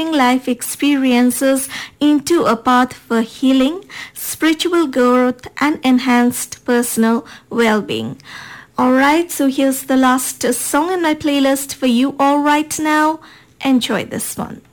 transformating life experiences into a path for healing, spiritual growth, and enhanced personal well-being. Alright, so here's the last song in my playlist for you all right now. Enjoy this one.